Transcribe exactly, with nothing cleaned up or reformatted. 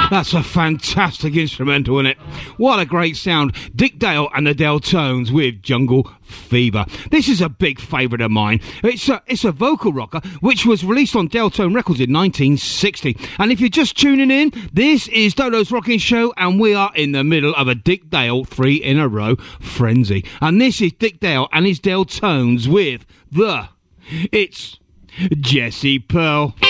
That's a fantastic instrumental, isn't it? What a great sound. Dick Dale and the Deltones with Jungle Fever. This is a big favourite of mine. It's a, it's a vocal rocker which was released on Deltone Records in nineteen sixty. And if you're just tuning in, this is Dodo's Rocking Show and we are in the middle of a Dick Dale three in a row frenzy. And this is Dick Dale and his Deltones with the... It's Jessie Pearl.